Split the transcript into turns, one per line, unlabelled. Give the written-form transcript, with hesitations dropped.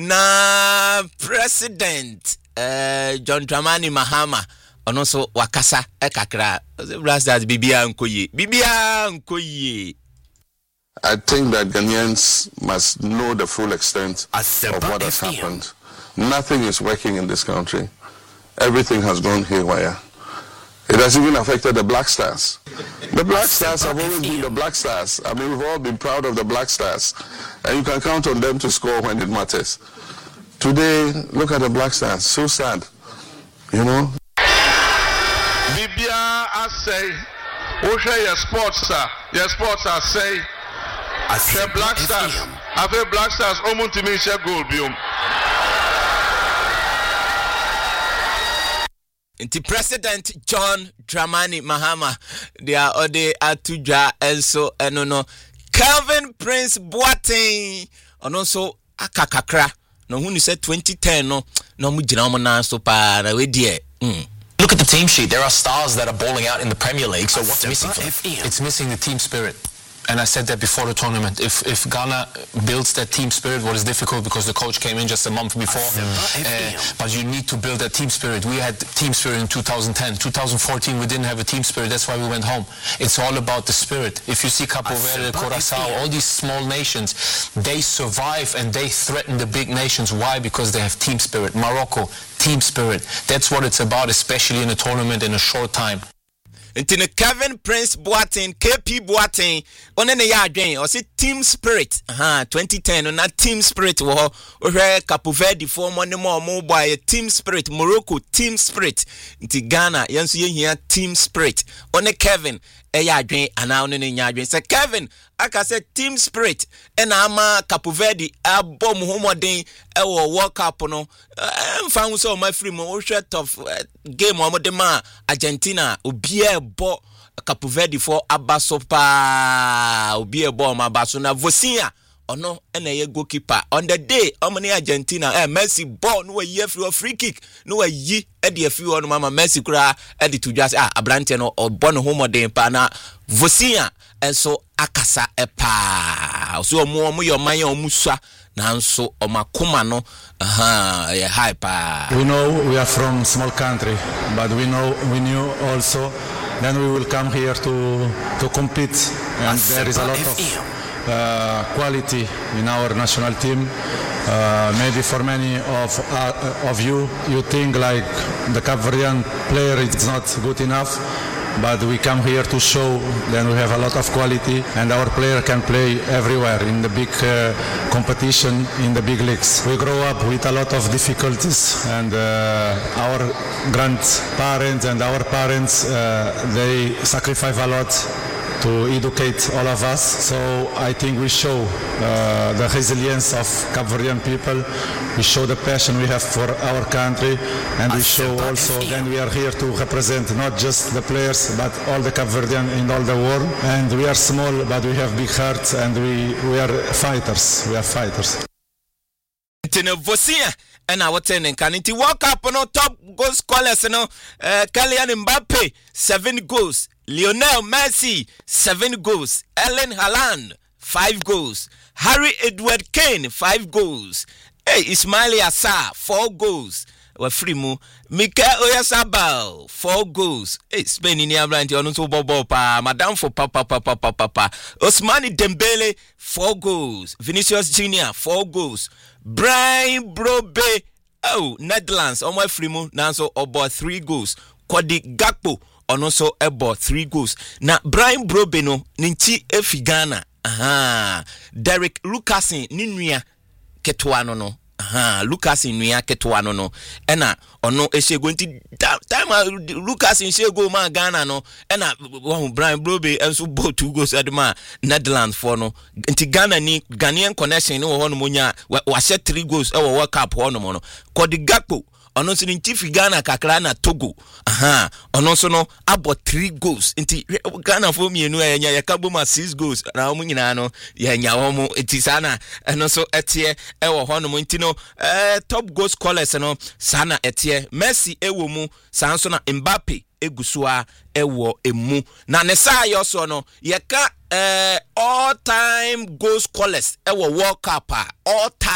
na President John Dramani Mahama ono so wakasa kakra Black Stars bibia nkoye.
I think that Ghanaians must know the full extent of what has happened. Nothing is working in this country. Everything has gone haywire. It has even affected the Black Stars. The Black Stars have always been the Black Stars. I mean, we've all been proud of the Black Stars. And you can count on them to score when it matters. Today, look at the Black Stars. So sad. You know?
Bibia, I say, your sports are say, Black Stars. I feel Black Stars almost to me share gold biome.
Inti President John Dramani Mahama they are ode atudwa enso enono Calvin Prince Boateng ono so akakakra no hu ni say 2010 no mu gina mo na so pa na we die.
Look at the team sheet. There are stars that are balling out in the Premier League. So what's missing for them? It's missing the team spirit. And I said that before the tournament. If Ghana builds that team spirit, what is difficult because the coach came in just a month before. But you need to build that team spirit. We had team spirit in 2010. 2014, we didn't have a team spirit. That's why we went home. It's all about the spirit. If you see Capo Verde, Curaçao, all these small nations, they survive and they threaten the big nations. Why? Because they have team spirit. Morocco, team spirit. That's what it's about, especially in a tournament in a short time.
Intine Kevin Prince Boateng, KP Boateng, onene ya adwen, o se team spirit. 2010 na team spirit wo ho. Ohwe Capo Verde for mo ne mo boy team spirit, Morocco team spirit. Inti Ghana yenso ye hia team spirit. One Kevin ya adwen ana onene nya adwen. Se Kevin aka se team spirit ena ama Capo Verde abom homoden e wo World Cup no. Mfa hu so ma free mo ohwe tough game mo de ma Argentina obia bo Capo Verde for abasopa obia bo ma baso na Vosinha ono ena ye goalkeeper on the day omni Argentina Messi ball no ye free kick no yi e de afi ono mama Messi kura e de to just abrante no obo no homoden pa na Vosinha enso akasa epa so omo yo man yo musua nanso omakoma no ye hype.
We know we are from small country, but we knew also then we will come here to compete, and there is a lot of quality in our national team. Maybe for many of you think like the Cape Verdean player is not good enough, but we come here to show that we have a lot of quality and our player can play everywhere in the big competition, in the big leagues. We grow up with a lot of difficulties, and our grandparents and our parents they sacrifice a lot to educate all of us. So I think we show the resilience of Cape Verdean people. We show the passion we have for our country, and we show also then we are here to represent not just the players but all the Cape Verdean in all the world. And we are small but we have big hearts, and we are fighters. We are fighters.
And our tenant can it walk up on top goal scorers no Kylian Mbappe 7 goals, Lionel Messi 7 goals, Erling Haaland 5 goals, Harry Edward Kane 5 goals, Ismail Assar 4 goals, Wafrimu Mikel Oyarzabal 4 goals. Spain in Abrante on so bobo pa Madame for papa Ousmane Dembele 4 goals, Vinicius Junior 4 goals, Brian Brobe Netherlands on my frimu nanso about 3 goals. Kwadi Gakpo on also about 3 goals. Na Brian Brobe no ninchi efigana. Derek Lucasin ninua ketwano no. Lucasin nuya ketwano no. Ena ono esego nti time Lucasin esego ma Ghana no. Ena Brian Brobe enso bo 2 goals adema Netherlands for no. Nti Ghana ni Ghanaian connection ni wo hono monya wa set 3 goals e wo World Cup hono mo no. Kwadi Gakpo ono so nti Ghana kakra na Togo. Ono so no about 3 goals. Nti Ghana for me enu enya yakabo ma 6 goals. Na omu nyina no yenya omu etisana eno so etie e wo hono mo nti no top goal scorers no sana etie Messi ewo mu sanso na Mbappe egusua ewo emu na ne sa yoso no yeka all time goal scorers ewo World Cup all time